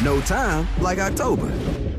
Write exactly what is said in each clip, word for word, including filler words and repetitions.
No time like October.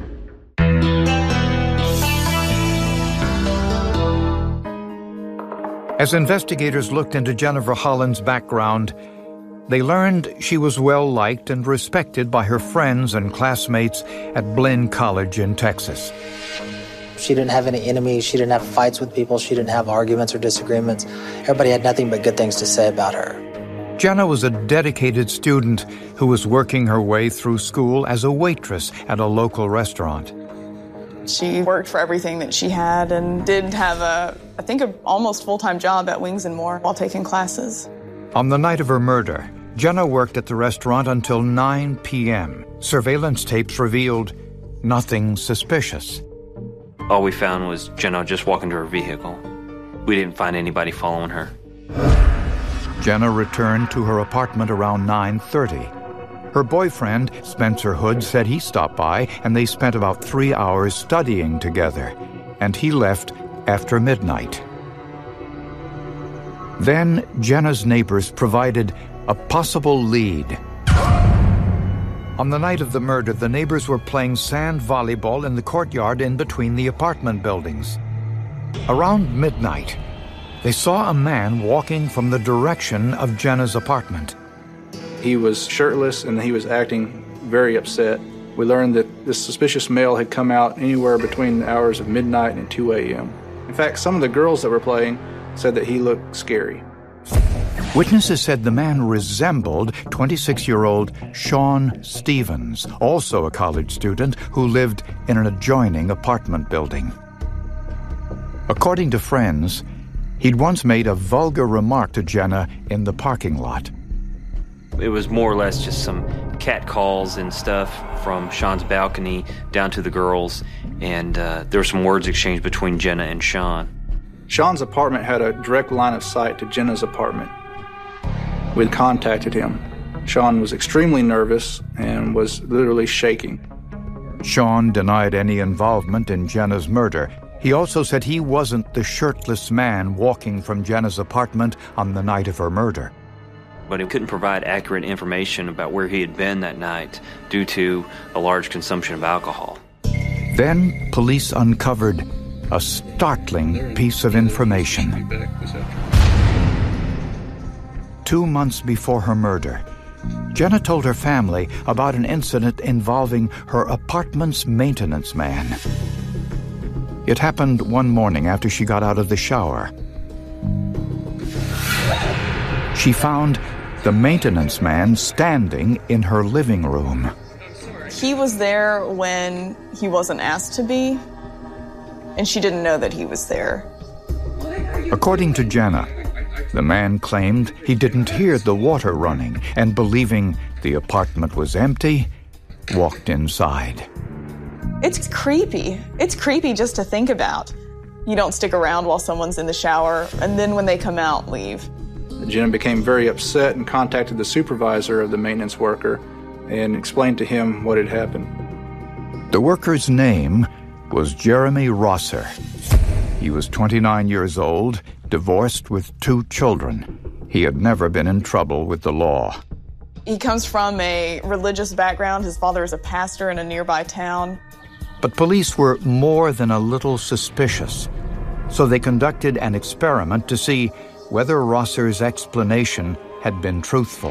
As investigators looked into Jennifer Holland's background, they learned she was well-liked and respected by her friends and classmates at Blinn College in Texas. She didn't have any enemies. She didn't have fights with people. She didn't have arguments or disagreements. Everybody had nothing but good things to say about her. Jenna was a dedicated student who was working her way through school as a waitress at a local restaurant. She worked for everything that she had and did have a, I think, an almost full-time job at Wings and More while taking classes. On the night of her murder, Jenna worked at the restaurant until nine p.m. Surveillance tapes revealed nothing suspicious. All we found was Jenna just walking to her vehicle. We didn't find anybody following her. Jenna returned to her apartment around nine thirty. Her boyfriend, Spencer Hood, said he stopped by and they spent about three hours studying together, and he left after midnight. Then Jenna's neighbors provided a possible lead. On the night of the murder, the neighbors were playing sand volleyball in the courtyard in between the apartment buildings. Around midnight, they saw a man walking from the direction of Jenna's apartment. He was shirtless and he was acting very upset. We learned that this suspicious male had come out anywhere between the hours of midnight and two a.m. In fact, some of the girls that were playing said that he looked scary. Witnesses said the man resembled twenty-six-year-old Sean Stevens, also a college student who lived in an adjoining apartment building. According to friends, he'd once made a vulgar remark to Jenna in the parking lot. It was more or less just some cat calls and stuff from Sean's balcony down to the girls, and uh, there were some words exchanged between Jenna and Sean. Sean's apartment had a direct line of sight to Jenna's apartment. We contacted him. Sean was extremely nervous and was literally shaking. Sean denied any involvement in Jenna's murder. He also said he wasn't the shirtless man walking from Jenna's apartment on the night of her murder. But he couldn't provide accurate information about where he had been that night due to a large consumption of alcohol. Then police uncovered a startling piece of information. Two months before her murder, Jenna told her family about an incident involving her apartment's maintenance man. It happened one morning after she got out of the shower. She found the maintenance man standing in her living room. He was there when he wasn't asked to be, and she didn't know that he was there. According to Jenna, the man claimed he didn't hear the water running and, believing the apartment was empty, walked inside. It's creepy. It's creepy just to think about. You don't stick around while someone's in the shower, and then when they come out, leave. Jenna became very upset and contacted the supervisor of the maintenance worker and explained to him what had happened. The worker's name was Jeremy Rosser. He was twenty-nine years old, divorced with two children. He had never been in trouble with the law. He comes from a religious background. His father is a pastor in a nearby town. But police were more than a little suspicious, so they conducted an experiment to see whether Rosser's explanation had been truthful.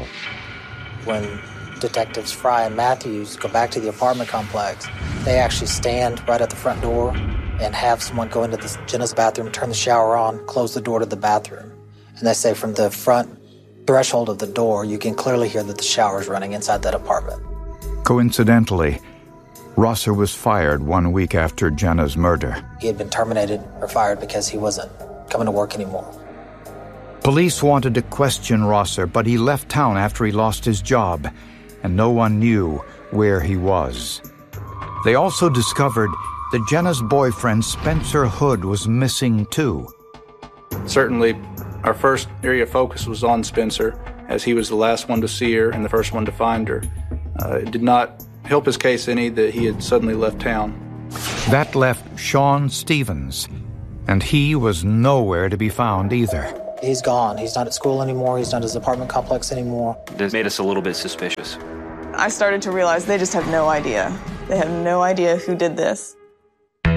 When Detectives Fry and Matthews go back to the apartment complex, they actually stand right at the front door and have someone go into the Jenna's bathroom, turn the shower on, close the door to the bathroom. And they say from the front threshold of the door, you can clearly hear that the shower is running inside that apartment. Coincidentally, Rosser was fired one week after Jenna's murder. He had been terminated or fired because he wasn't coming to work anymore. Police wanted to question Rosser, but he left town after he lost his job, and no one knew where he was. They also discovered that Jenna's boyfriend, Spencer Hood, was missing too. Certainly, our first area of focus was on Spencer, as he was the last one to see her and the first one to find her. Uh, it did not help his case any that he had suddenly left town. That left Sean Stevens, and he was nowhere to be found either. He's gone. He's not at school anymore. He's not at his apartment complex anymore. This made us a little bit suspicious. I started to realize they just have no idea. They have no idea who did this.